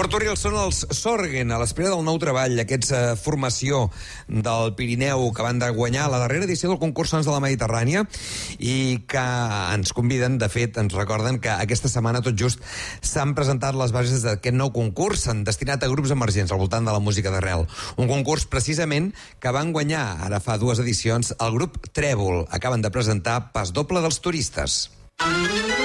Portoril són els Sorgen, a l'espera del nou treball, aquesta formació del Pirineu que van de guanyar la darrera edició del concurs Sons de la Mediterrània i que ens conviden, de fet, ens recorden que aquesta setmana tot just s'han presentat les bases d'aquest nou concurs, s'han destinat a grups emergents al voltant de la música d'arrel. Un concurs, precisament, que van guanyar, ara fa 2 edicions, el grup Trèvol. Acaben de presentar Pas doble dels turistes.